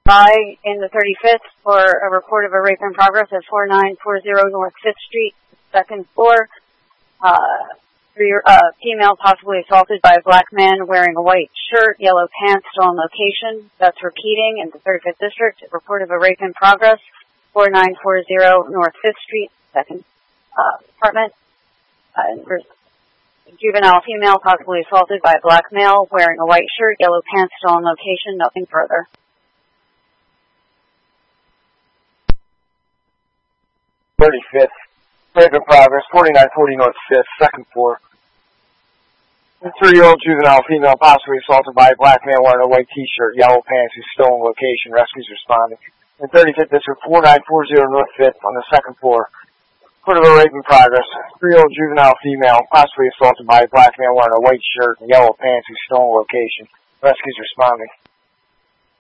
By in the 35th for a report of a rape in progress at 4940 North 5th Street, second floor. Female possibly assaulted by a black man wearing a white shirt, yellow pants, still on location. That's repeating in the 35th District. A report of a rape in progress, 4940 North 5th Street, second apartment. Juvenile female possibly assaulted by a black male wearing a white shirt, yellow pants, still on location. Nothing further. '35th, rape in progress, 4940 North 5th, second floor. A 3-year-old juvenile female possibly assaulted by a black man wearing a white t-shirt, yellow pants, who's still on location. Rescues responding. In 35th District, 4940 North 5th on the second floor. Report of a rape in progress. 3-year-old juvenile female possibly assaulted by a black man wearing a white shirt and yellow pants, who's still on location. Rescues responding.